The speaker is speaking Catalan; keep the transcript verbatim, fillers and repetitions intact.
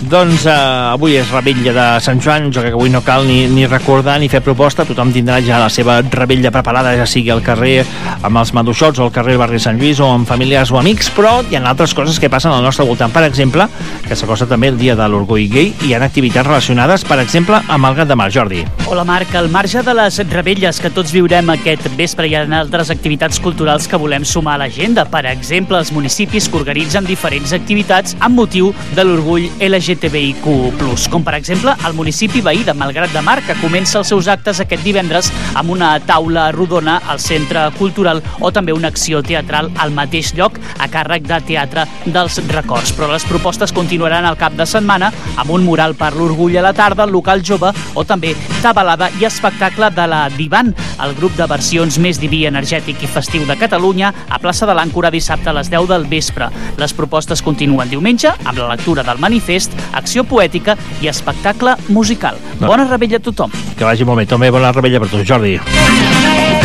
Doncs eh, avui és Revetlla de Sant Joan, jo crec que avui no cal ni, ni recordar ni fer proposta, tothom tindrà ja la seva revetlla preparada, ja sigui al carrer amb els maduixots o al carrer del barri Sant Lluís o amb familiars o amics, però hi ha altres coses que passen al nostre voltant. Per exemple, que s'acosta també el dia de l'orgull gai i hi ha activitats relacionades, per exemple, amb el Gat de Mar. Jordi. Hola Marc, al marge de les revetlles que tots viurem aquest vespre, hi ha altres activitats culturals que volem sumar a l'agenda. Per exemple, els municipis que organitzen diferents activitats amb motiu de l'orgull L G T B I Q plus, com per exemple el municipi veí de Malgrat de Mar, que comença els seus actes aquest divendres amb una taula rodona al Centre Cultural o també una acció teatral al mateix lloc a càrrec de Teatre dels Records. Però les propostes continuaran al cap de setmana amb un mural per l'orgull a la tarda, local jove o també tabalada i espectacle de la Divan, el grup de versions més diví, energètic i festiu de Catalunya, a plaça de l'Àncora dissabte a les deu del vespre. Les propostes continuen diumenge amb la lectura del manifest, acció poètica i espectacle musical. No. Bona revetlla a tothom. Que vagi molt bé. També bona revetlla per tu, Jordi.